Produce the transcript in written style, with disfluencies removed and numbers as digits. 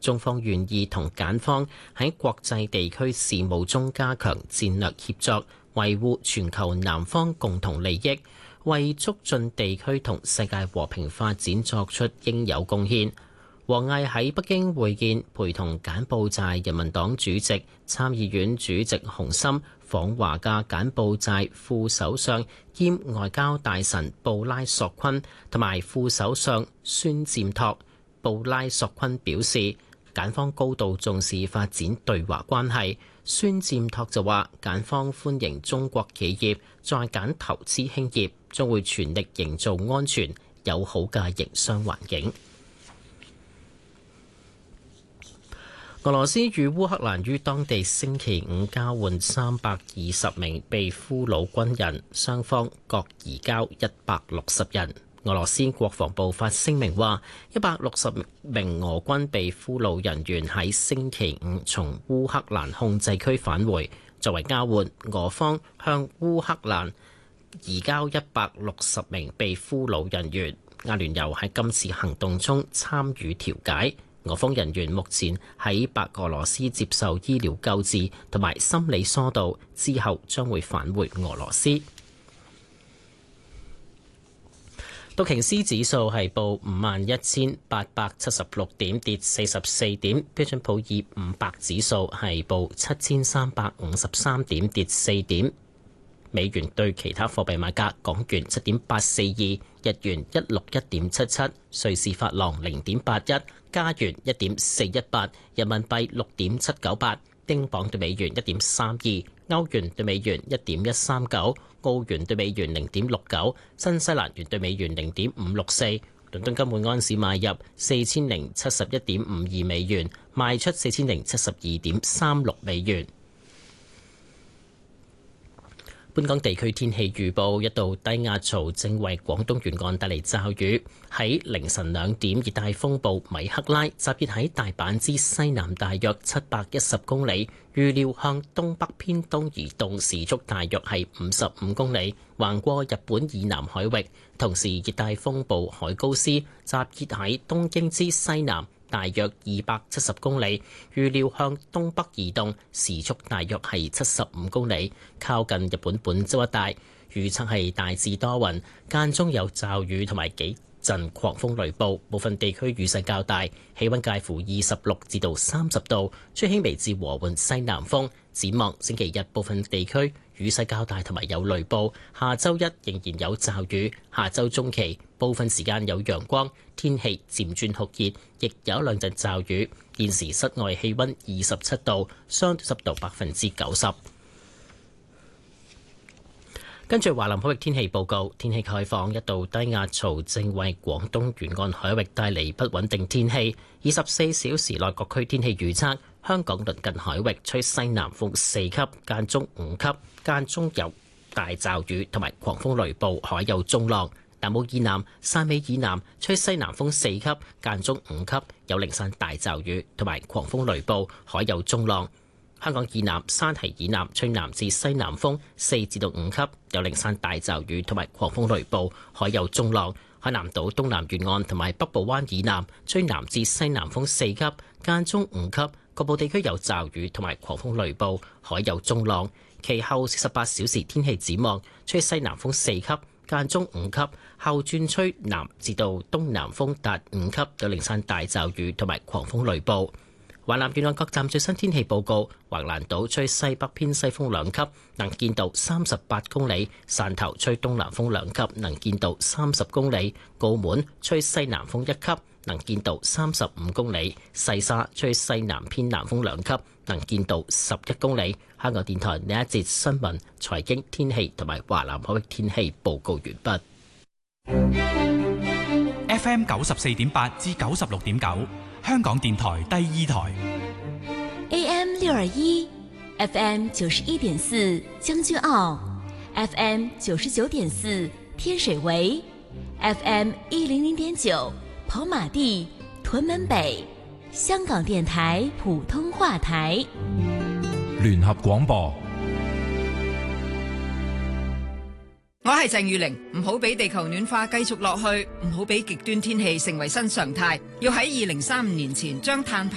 中方願意同柬方喺國際地區事務中加強戰略協作，維護全球南方共同利益，為促進地區同世界和平發展作出應有貢獻。王毅喺北京會見陪同柬埔寨人民黨主席、參議院主席洪森訪華嘅柬埔寨副首相兼外交大臣布拉索昆同埋副首相孫占托。布拉索昆表示，柬方高度重視發展對華關係。孫占托就話，柬方歡迎中國企業在柬投資興業，將會全力營造安全友好嘅營商環境。俄羅斯與烏克蘭於當地星期五交換320名被俘虜軍人，雙方各移交160人。俄羅斯國防部發聲明話，160名俄軍被俘虜人員喺星期五從烏克蘭控制區返回。作為交換，俄方向烏克蘭移交160名被俘虜人員。阿聯酋喺今次行動中參與調解。俄方人員目前喺白俄羅斯接受醫療救治同埋心理疏導，之後將會返回俄羅斯。道瓊斯指數係報51,876點，跌44點。標準普爾500指數係報7,353點，跌4點。美元對其他貨幣買價：港元7.842，日元161.77，瑞士法郎0.81，加元1.418，人民幣6.798，英鎊對美元1.32，歐元對美元1.139，澳元對美元0.69，新西蘭元對美元0.564。倫敦金每安士買入4071.52美元，賣出4072.36美元。本港地區天氣預報：一道低壓槽正為廣東沿岸帶嚟驟雨。喺凌晨2點，熱帶風暴米克拉集結喺大阪之西南大約710公里，預料向東北偏東移動，時速大約係55公里，橫過日本以南海域。同時，熱帶風暴海高斯集結喺東京之西南大約270公里，預料向東北移動，時速大約係75公里，靠近日本本州一帶。預測係大致多雲，間中有驟雨同埋幾陣狂風雷暴，部分地區雨勢較大，氣溫介乎26至到30度，吹輕微至和緩西南風。展望星期日，部分地區雨勢較大同埋有雷暴，下周一仍然有驟雨，下周中期部分時間有陽光，天氣漸轉酷熱，亦有2陣驟雨。現時室外氣溫27度，相對濕度90%。跟住華南海域天氣報告，天氣概況，一道低壓槽正為廣東沿岸海域帶嚟不穩定天氣。24小時內各區天氣預測：香港鄰近海域吹西南風4級，間中5級，間中有大驟雨同埋狂風雷暴，海有中浪。南澳以南、汕尾以南吹西南風4級，間中5級，有零散大驟雨同埋狂風雷暴，海有中浪。香港以南、山堤以南吹南至西南風4至到5級，有零散大驟雨同埋狂風雷暴，海有中浪。海南島東南沿岸同埋北部灣以南吹南至西南風4級，間中5級，局部地區有驟雨同埋狂風雷暴，海有中浪。其後48小時天氣展望，吹西南風4級，間中5級，後轉吹南至到東南風達5級，有零散大驟雨同埋狂風雷暴。華南沿岸各站最新天氣報告：橫瀾島吹西北偏西風2級，能見度38公里；汕頭吹東南風2級，能見度30公里；澳門吹西南風1級，能見度35公里；西沙吹西南偏南風2級，能見度11公里。香港電台呢一節新聞、財經、天氣同埋華南海域天氣報告完畢。 FM 94.8至96.9，香港電台第2台。 AM 621 FM 91.4將軍澳 FM 99.4天水圍 FM 100.9跑馬地屯門北，香港電台普通話台。 聯合廣播。 我係鄭裕玲，唔好俾地球暖化繼續落去，唔好俾極端天氣成為新常態，要喺2035年前將碳排